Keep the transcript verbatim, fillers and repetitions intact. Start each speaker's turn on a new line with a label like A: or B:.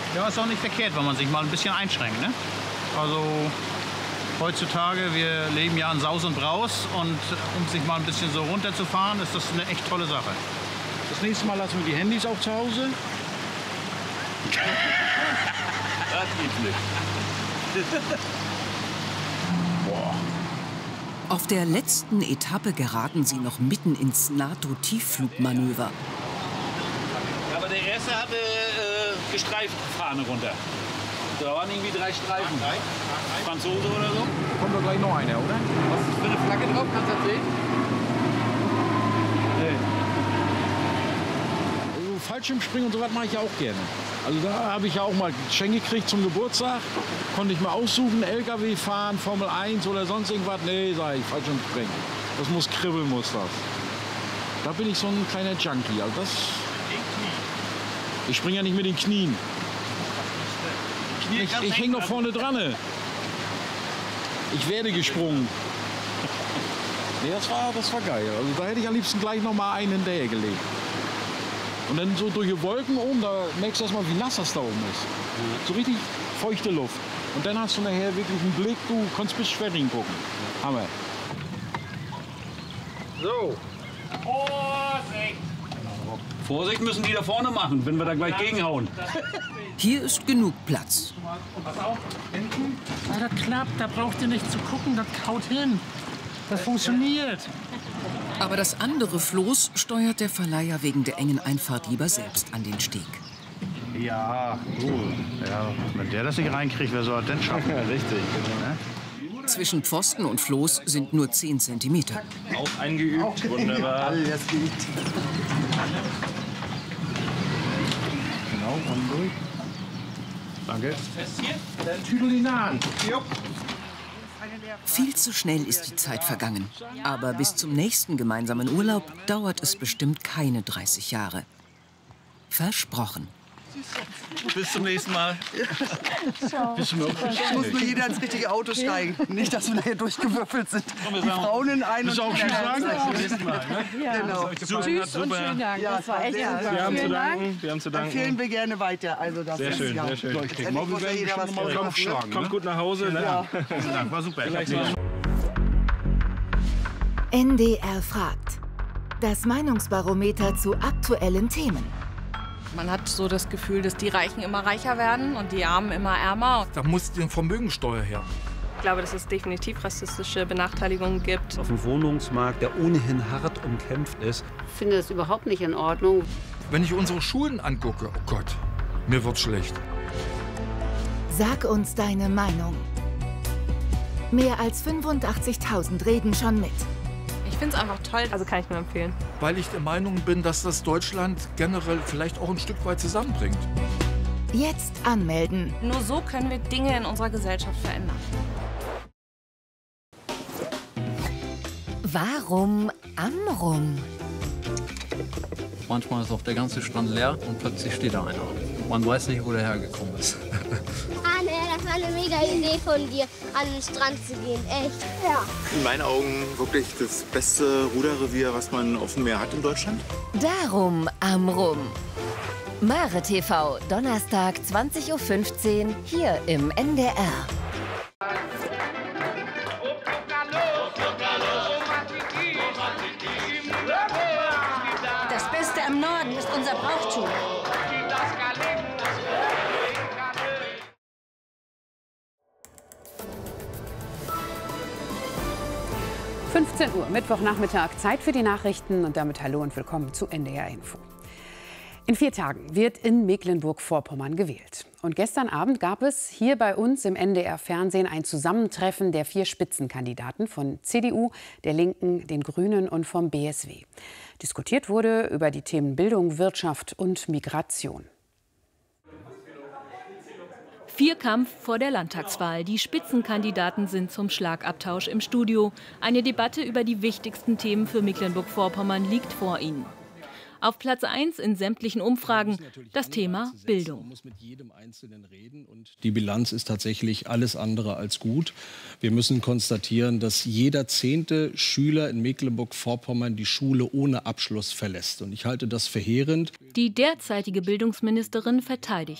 A: Ja, ist auch nicht verkehrt, wenn man sich mal ein bisschen einschränkt, ne? Also heutzutage, wir leben ja an Saus und Braus und um sich mal ein bisschen so runterzufahren, ist das eine echt tolle Sache.
B: Das nächste Mal lassen wir die Handys auch zu Hause.
C: Das geht nicht.
B: Boah.
D: Auf der letzten Etappe geraten sie noch mitten ins NATO-Tiefflugmanöver.
C: Ja, aber der erste hatte äh, gestreift Fahne runter. Da waren irgendwie drei Streifen. Drei? Franzose oder so.
B: Kommt doch gleich noch einer, oder?
C: Was ist für eine Flagge drauf? Kannst du das sehen?
B: Nee. Also Fallschirmspringen und so was mache ich ja auch gerne. Also da habe ich ja auch mal Geschenk gekriegt zum Geburtstag. Konnte ich mal aussuchen, L K W fahren, Formel eins oder sonst irgendwas. Nee, sag ich, Fallschirmspringen. Das muss kribbeln, muss das. Da bin ich so ein kleiner Junkie. Also das, ich springe ja nicht mit den Knien. Ich, ich hänge noch vorne dran. Ich werde gesprungen. Nee, das war, das war geil. Also da hätte ich am liebsten gleich noch mal einen hinterher gelegt. Und dann so durch die Wolken oben, da merkst du erst mal, wie nass das da oben ist. So richtig feuchte Luft. Und dann hast du nachher wirklich einen Blick, du kannst bis Schwerin gucken. Hammer.
C: So. Vorsicht! Vorsicht müssen die da vorne machen, wenn wir da gleich gegenhauen.
D: Hier ist genug Platz.
E: Pass auf, hinten. Ah, das klappt, da braucht ihr nicht zu gucken, das haut hin. Das funktioniert.
D: Aber das andere Floß steuert der Verleiher wegen der engen Einfahrt lieber selbst an den Steg.
A: Ja, cool. Ja, wenn der das nicht reinkriegt, wer soll das denn schaffen?
C: Ja, richtig.
A: Ne?
D: Zwischen Pfosten und Floß sind nur zehn Zentimeter.
C: Auch eingeübt, wunderbar.
F: Alles geht.
A: Genau, und durch. Danke.
B: Tüdel ihn an.
D: Viel zu schnell ist die Zeit vergangen. Aber bis zum nächsten gemeinsamen Urlaub dauert es bestimmt keine dreißig Jahre. Versprochen.
C: Bis zum nächsten Mal.
B: Bis zum nächsten Mal.
F: Muss nur jeder ins richtige Auto steigen. Nicht, dass wir nachher durchgewürfelt sind. Die Frauen in ein und
B: auch
F: die
B: schon
F: Männer
B: sagen?
F: in zwei.
E: Ja.
F: Genau.
E: Tschüss und schönen Dank.
F: Ja,
E: Das war echt
F: sehr
E: super.
F: schön.
G: Wir haben zu
E: Vielen Dank.
G: danken. Wir haben zu danken.
F: Empfehlen wir gerne weiter. Also das
G: Sehr
F: ist
G: schön,
F: ja.
G: sehr schön.
F: Endlich muss ja jeder was
B: mal
F: machen.
B: aufschlagen.
G: Kommt gut nach Hause. Ne?
F: Ja.
A: Vielen Dank, war super.
H: N D R fragt. Das Meinungsbarometer zu aktuellen Themen.
I: Man hat so das Gefühl, dass die Reichen immer reicher werden und die Armen immer ärmer.
J: Da muss die Vermögensteuer her.
I: Ich glaube, dass es definitiv rassistische Benachteiligungen gibt.
K: Auf dem Wohnungsmarkt, der ohnehin hart umkämpft ist.
L: Ich finde das überhaupt nicht in Ordnung.
J: Wenn ich unsere Schulen angucke, oh Gott, mir wird schlecht.
H: Sag uns deine Meinung. Mehr als fünfundachtzigtausend reden schon mit.
I: Ich finde es einfach toll, also kann ich nur empfehlen.
J: Weil ich der Meinung bin, dass das Deutschland generell vielleicht auch ein Stück weit zusammenbringt.
H: Jetzt anmelden.
I: Nur so können wir Dinge in unserer Gesellschaft verändern.
H: Warum Amrum?
M: Manchmal ist auch der ganze Strand leer und plötzlich steht da einer. Man weiß nicht, wo der hergekommen ist.
N: Anne, das war eine mega Idee von dir, an den Strand zu gehen. Echt? Ja.
O: In meinen Augen wirklich das beste Ruderrevier, was man auf dem Meer hat in Deutschland.
H: Darum Amrum. Mare T V, Donnerstag zwanzig Uhr fünfzehn, hier im N D R.
P: Das Beste am Norden ist unser Brauchtum.
Q: fünfzehn Uhr, Mittwochnachmittag, Zeit für die Nachrichten und damit hallo und willkommen zu N D R Info. In vier Tagen wird in Mecklenburg-Vorpommern gewählt. Und gestern Abend gab es hier bei uns im N D R-Fernsehen ein Zusammentreffen der vier Spitzenkandidaten von C D U, der Linken, den Grünen und vom B S W. Diskutiert wurde über die Themen Bildung, Wirtschaft und Migration.
R: Vierkampf vor der Landtagswahl. Die Spitzenkandidaten sind zum Schlagabtausch im Studio. Eine Debatte über die wichtigsten Themen für Mecklenburg-Vorpommern liegt vor ihnen. Auf Platz eins in sämtlichen Umfragen das Thema Bildung.
G: Die Bilanz ist tatsächlich alles andere als gut. Wir müssen konstatieren, dass jeder zehnte Schüler in Mecklenburg-Vorpommern die Schule ohne Abschluss verlässt. Und ich halte das verheerend.
R: Die derzeitige Bildungsministerin verteidigt